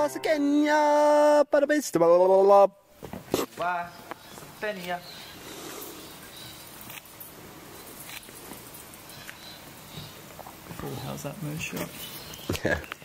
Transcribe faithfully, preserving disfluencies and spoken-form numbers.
Kenya, parabéns. Blah, blah, blah, blah. Bye. Penny. Oh, how's that moon shot? Yeah.